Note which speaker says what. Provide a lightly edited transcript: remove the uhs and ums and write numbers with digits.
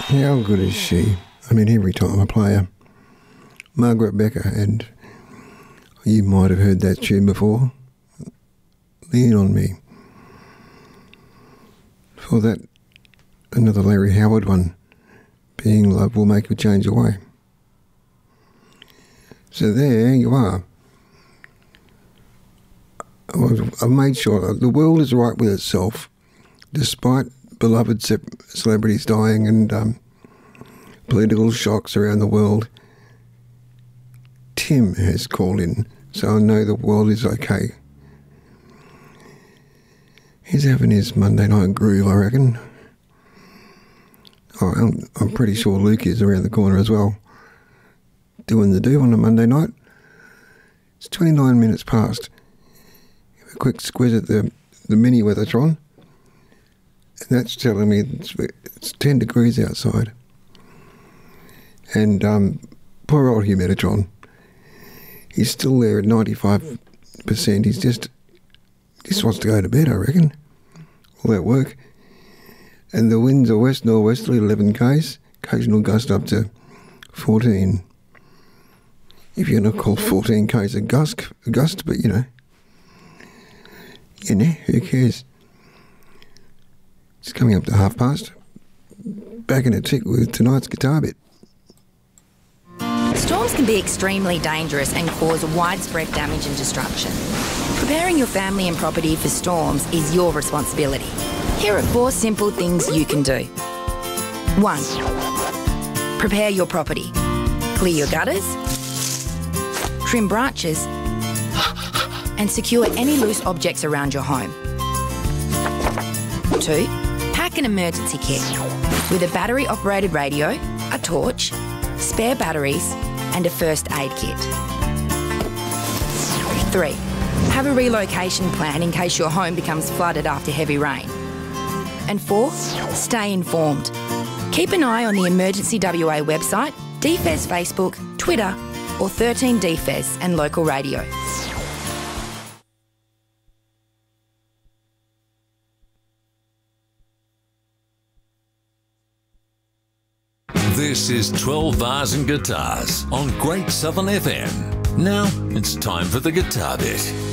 Speaker 1: How good is she? I mean, every time I play her. Margaret Becker, and you might have heard that tune before. Lean on Me. For that, another Larry Howard one. Being love will make you change your way. So there you are. I've made sure the world is right with itself, despite beloved celebrities dying and political shocks around the world. Tim has called in, so I know the world is okay. He's having his Monday night groove, I reckon. Oh, I'm pretty sure Luke is around the corner as well, doing the do on a Monday night. It's 29 minutes past. Have a quick squiz at the mini weathertron, and that's telling me it's 10 degrees outside. And poor old Humidatron, he's still there at 95%. He's just wants to go to bed, I reckon. All that work. And the winds are west-northwesterly, 11 k's, occasional gust up to 14. If you're going to call 14 k's a gust, but you know, who cares? It's coming up to past. Back in a tick with tonight's guitar bit.
Speaker 2: Storms can be extremely dangerous and cause widespread damage and destruction. Preparing your family and property for storms is your responsibility. Here are 4 simple things you can do. 1. Prepare your property. Clear your gutters, trim branches, and secure any loose objects around your home. 2. Pack an emergency kit with a battery-operated radio, a torch, spare batteries, and a first aid kit. 3. Have a relocation plan in case your home becomes flooded after heavy rain. And 4. Stay informed. Keep an eye on the Emergency WA website, DFES Facebook, Twitter, or 13 DFES and local radio.
Speaker 3: This is 12 Bars and Guitars on Great Southern FM. Now it's time for the guitar bit.